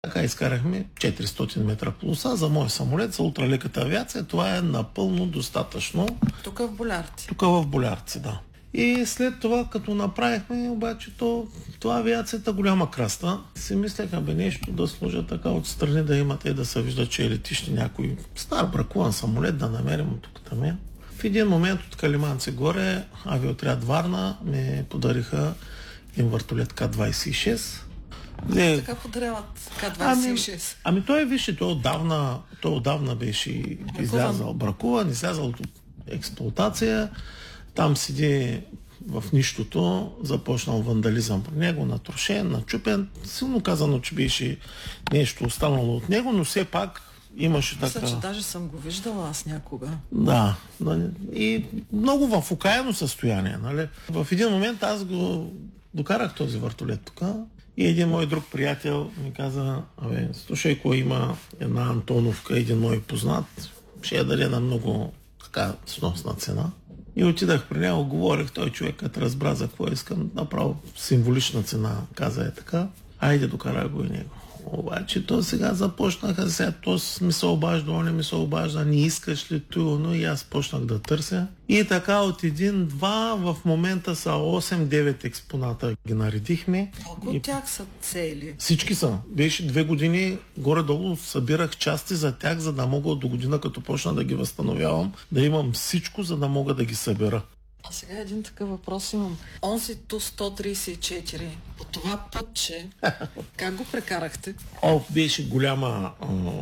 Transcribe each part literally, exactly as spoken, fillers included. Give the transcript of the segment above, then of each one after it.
Така изкарахме четиристотин метра полоса за мой самолет, за ултралеката авиация. Това е напълно достатъчно. Тук в Болярци. Тук в Болярци, да. И след това, като направихме, обаче то, това авиацията голяма краста. Си мислеха бе нещо да сложа така отстрани, да имате и да се вижда, че е летище някой стар бракуван самолет, да намерим от тук там е. В един момент от Калиманци горе, авиотряд Варна ме подариха един вертолет К двадесет и шест. Не, така подаряват К двадесет и шест. Ами, ами той, вижте, той отдавна, той отдавна беше бракуван. излязал бракуван, излязал от експлоатация. Там седи в нищото, започнал вандализъм при него, натрошен, начупен. Силно казано, че беше нещо останало от него, но все пак имаше така... Мисля, че даже съм го виждала аз някога. Да, и много в окаяно състояние, нали? В един момент аз го докарах този вертолет тук и един мой друг приятел ми каза: абе, слушай, кой има една Антоновка, един мой познат, ще я даде на много така сносна цена. И отидах при него, говорих, той човекът разбра за какво искам, направо символична цена, каза е така. Айде, докара го и него. Обаче то сега започнаха, сега то ми се обажда, он ми се обажда, не искаш ли това, но и аз почнах да търся. И така от един-два в момента са осем-девет експоната ги наредихме. Колко от тях са цели? Всички са. Беше две години горе-долу, събирах части за тях, за да мога до година, като почна да ги възстановявам, да имам всичко, за да мога да ги събера. А сега един такъв въпрос имам. Онзи Ту сто тридесет и четири, по това пътче, как го прекарахте? О, беше голяма,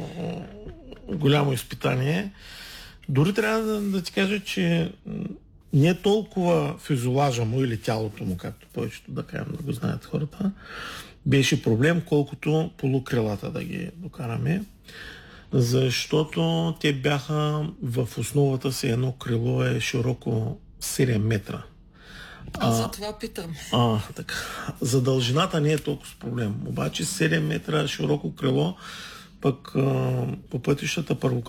голямо изпитание. Дори трябва да, да ти кажа, че не толкова фюзелажа му или тялото му, както повечето да кажем, да го знаят хората, беше проблем, колкото полукрилата да ги докараме. Защото те бяха в основата си, едно крило е широко седем метра. А, за това питам. А, така. За дължината не е толкова с проблем. Обаче седем метра широко крило, пък а, по пътищата първо